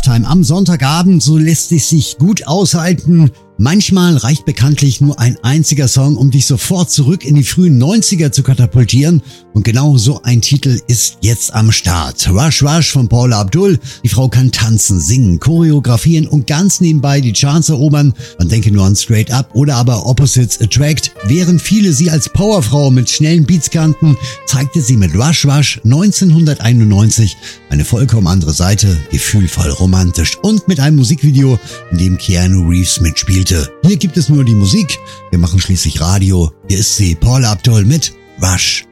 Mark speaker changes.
Speaker 1: Primetime am Sonntagabend, so lässt es sich gut aushalten. Manchmal reicht bekanntlich nur ein einziger Song, um dich sofort zurück in die frühen 90er zu katapultieren. Und genau so ein Titel ist jetzt am Start. Rush Rush von Paula Abdul. Die Frau kann tanzen, singen, choreografieren und ganz nebenbei die Charts erobern. Man denke nur an Straight Up oder aber Opposites Attract. Während viele sie als Powerfrau mit schnellen Beats kannten, zeigte sie mit Rush Rush 1991 eine vollkommen andere Seite, gefühlvoll, romantisch und mit einem Musikvideo, in dem Keanu Reeves mitspielte. Hier gibt es nur die Musik. Wir machen schließlich Radio. Hier ist sie, Paula Abdul mit Rush.